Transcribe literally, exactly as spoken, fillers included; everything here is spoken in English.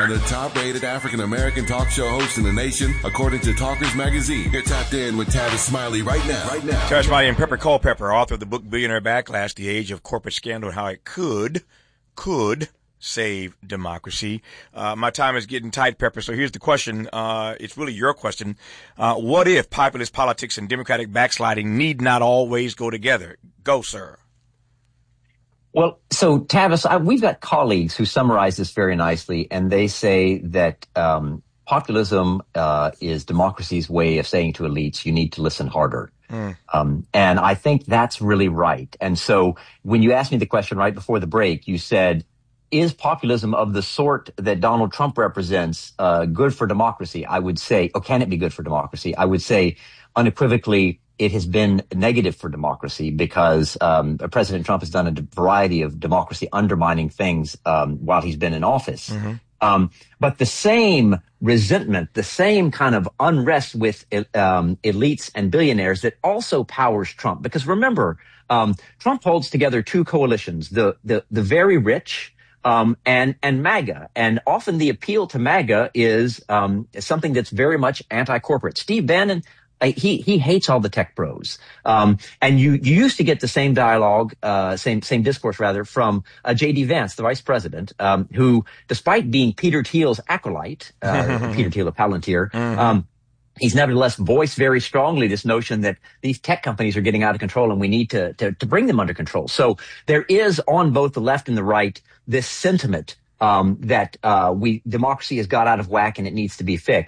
and the top-rated African-American talk show host in the nation, according to Talkers Magazine. You're tapped in with Tavis Smiley right now. Right now. Tavis Smiley and Pepper Culpepper, author of the book Billionaire Backlash, The Age of Corporate Scandal, and How It Could, could save democracy. Uh, my time is getting tight, Pepper, so here's the question. Uh, it's really your question. Uh, what if populist politics and democratic backsliding need not always go together? Go, sir. Well, so Tavis, I, we've got colleagues who summarize this very nicely, and they say that um, populism uh, is democracy's way of saying to elites, you need to listen harder. Mm. Um, and I think that's really right. And so when you asked me the question right before the break, you said, is populism of the sort that Donald Trump represents uh, good for democracy? I would say, or can it be good for democracy? I would say unequivocally, it has been negative for democracy because um, President Trump has done a variety of democracy undermining things um, while he's been in office. Mm-hmm. Um, but the same resentment, the same kind of unrest with um, elites and billionaires that also powers Trump. Because remember, um, Trump holds together two coalitions, the the, the very rich um, and and MAGA. And often the appeal to MAGA is um, something that's very much anti-corporate. Steve Bannon, Uh, he he hates all the tech bros, um, and you you used to get the same dialogue, uh, same same discourse rather from uh, J D Vance, the vice president, um, who, despite being Peter Thiel's acolyte, uh, Peter Thiel of Palantir, mm-hmm. um, he's nevertheless voiced very strongly this notion that these tech companies are getting out of control, and we need to to, to bring them under control. So there is on both the left and the right this sentiment um, that uh, we democracy has got out of whack and it needs to be fixed.